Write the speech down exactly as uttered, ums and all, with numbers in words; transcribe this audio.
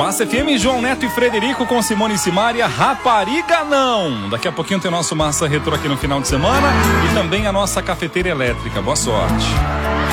Massa F M, João Neto e Frederico com Simone e Simária, Rapariga Não. Daqui a pouquinho tem o nosso Massa Retrô aqui no final de semana e também a nossa cafeteira elétrica. Boa sorte.